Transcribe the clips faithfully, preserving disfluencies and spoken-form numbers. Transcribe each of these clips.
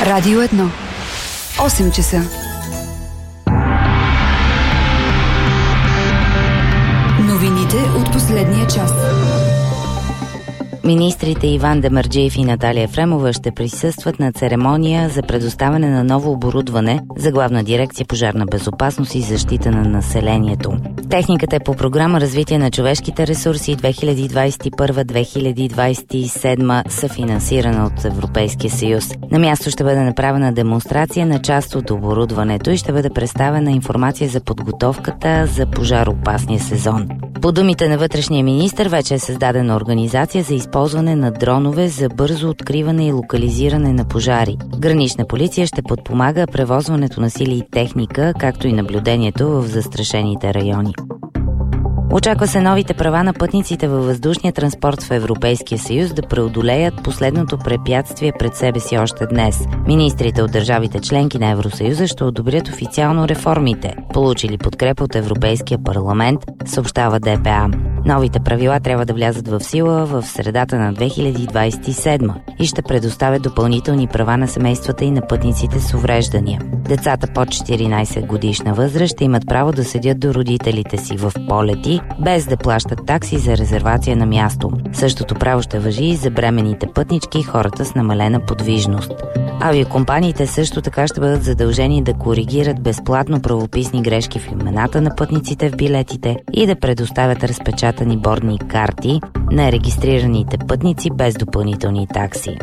Радио едно. осем часа. Новините от последния час. Министрите Иван Демерджиев и Наталия Ефремова ще присъстват на церемония за предоставяне на ново оборудване за Главна дирекция пожарна безопасност и защита на населението. Техниката е по програма Развитие на човешките ресурси две хиляди двадесет и първа - две хиляди двадесет и седма, съфинансирана от Европейския съюз. На място ще бъде направена демонстрация на част от оборудването и ще бъде представена информация за подготовката за пожароопасния сезон. По думите на вътрешния министър, вече е създадена организация за използване на дронове за бързо откриване и локализиране на пожари. Гранична полиция ще подпомага превозването на сили и техника, както и наблюдението в застрашените райони. Очаква се новите права на пътниците във въздушния транспорт в Европейския съюз да преодолеят последното препятствие пред себе си още днес. Министрите от държавите членки на Евросъюза ще одобрят официално реформите, получили подкрепа от Европейския парламент, съобщава Д П А. Новите правила трябва да влязат в сила в средата на две хиляди двадесет и седма и ще предоставят допълнителни права на семействата и на пътниците с увреждания. Децата под четиринадесет годишна възраст ще имат право да седят до родителите си в полети, без да плащат такси за резервация на място. Същото право ще важи и за бременните пътнички и хората с намалена подвижност. Авиокомпаниите също така ще бъдат задължени да коригират безплатно правописни грешки в имената на пътниците в билетите и да предоставят разпечатани бордни карти на регистрираните пътници без допълнителни такси.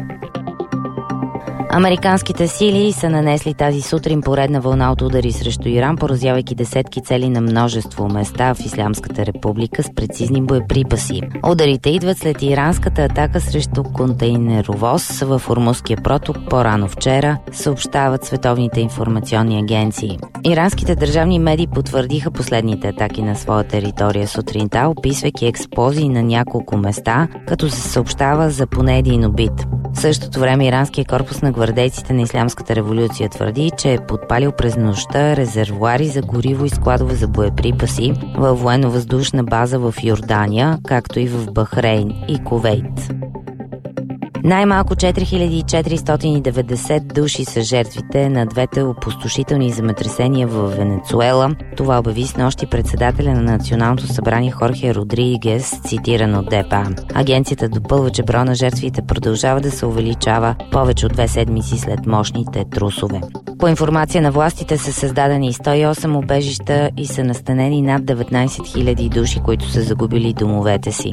Американските сили са нанесли тази сутрин поредна вълна от удари срещу Иран, поразявайки десетки цели на множество места в Ислямската република с прецизни боеприпаси. Ударите идват след иранската атака срещу контейнеровоз в Ормузския проток по-рано вчера, съобщават световните информационни агенции. Иранските държавни медии потвърдиха последните атаки на своя територия сутринта, описвайки експлозии на няколко места, като се съобщава за поне един убит. В същото време иранския корпус на гвардейците на Ислямската революция твърди, че е подпалил през нощта резервоари за гориво и складове за боеприпаси във военно-въздушна база в Йордания, както и в Бахрейн и Кувейт. Най-малко четири хиляди четиристотин и деветдесет души са жертвите на двете опустошителни земетресения в Венецуела. Това обяви снощи председателя на Националното събрание Хорхе Родригес, цитиран от Д П А. Агенцията допълва, че броя на жертвите продължава да се увеличава повече от две седмици след мощните трусове. По информация на властите са създадени сто и осем убежища и са настанени над деветнадесет хиляди души, които са загубили домовете си.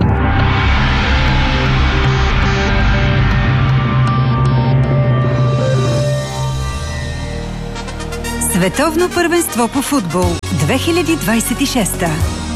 Световно първенство по футбол две хиляди двадесет и шеста.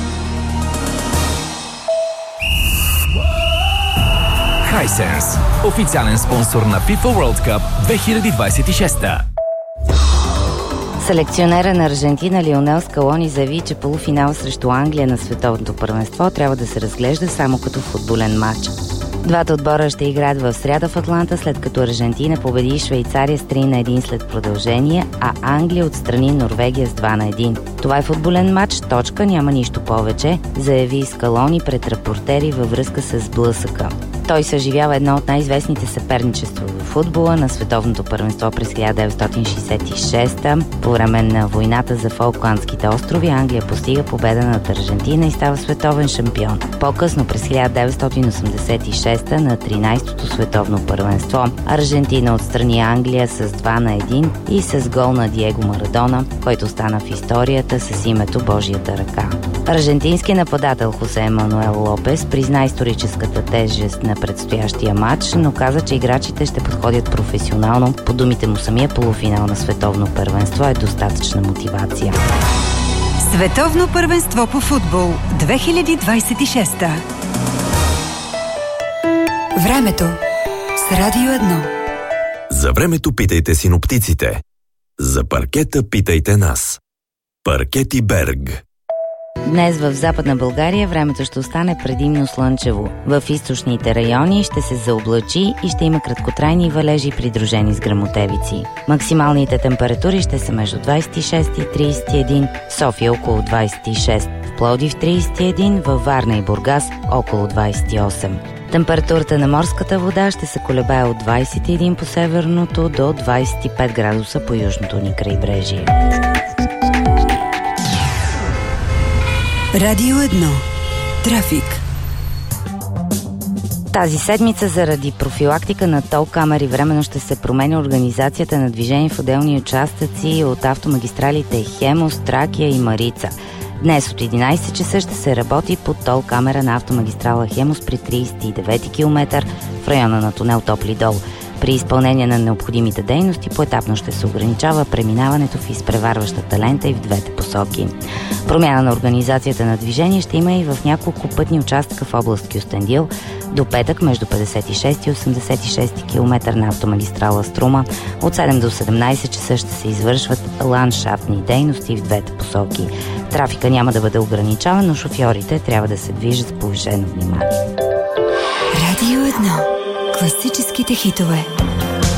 Hisense, официален спонсор на FIFA World Cup две хиляди двадесет и шеста. Селекционера на Аржентина Лионел Скалони заяви, че полуфинал срещу Англия на световното първенство трябва да се разглежда само като футболен матч. Двата отбора ще играят в сряда в Атланта, след като Аржентина победи Швейцария с три на един след продължение, а Англия отстрани Норвегия с два на един. Това е футболен матч, точка, няма нищо повече, заяви Скалони пред репортери във връзка с блъсъка. Той съживява едно от най-известните съперничества в футбола на световното първенство през хиляда деветстотин шейсет и шеста. По време на войната за Фолкландските острови Англия постига победа над Аржентина и става световен шампион. По-късно през хиляда деветстотин осемдесет и шеста на тринадесетото световно първенство Аржентина отстрани Англия с два на един и с гол на Диего Марадона, който стана в историята с името Божията ръка. Аржентинският нападател Хосе Мануел Лопес призна историческата тежест на предстоящия матч, но каза, че играчите ще подходят професионално. По думите му, самия полуфинал на световно първенство е достатъчна мотивация. Световно първенство по футбол две хиляди двадесет и шеста. Времето с Радио едно. За времето питайте синоптиците. За паркета питайте нас. Паркети Берг. Днес в Западна България времето ще остане предимно слънчево. В източните райони ще се заоблачи и ще има краткотрайни валежи, придружени с гръмотевици. Максималните температури ще са между двадесет и шест и тридесет и един, София около двадесет и шест, в Пловдив тридесет и един, във Варна и Бургас около двадесет и осем. Температурата на морската вода ще се колебае от двадесет и един по северното до двадесет и пет градуса по южното ни крайбрежие. Радио едно. Трафик. Тази седмица заради профилактика на тол камери временно ще се променя организацията на движение в отделни участъци от автомагистралите Хемус, Тракия и Марица. Днес от единадесет часа ще се работи по тол камера на автомагистрала Хемус при тридесет и девети километър в района на тунел Топли дол. При изпълнение на необходимите дейности поетапно ще се ограничава преминаването в изпреварващата лента и в двете посоки. Промяна на организацията на движение ще има и в няколко пътни участъка в област Кюстендил. До петък между петдесет и шести и осемдесет и шести километър на автомагистрала Струма от седем до седемнадесет часа ще се извършват ландшафтни дейности в двете посоки. Трафика няма да бъде ограничаван, но шофьорите трябва да се движат с повишено внимание. Радио едно. Класическите хитове.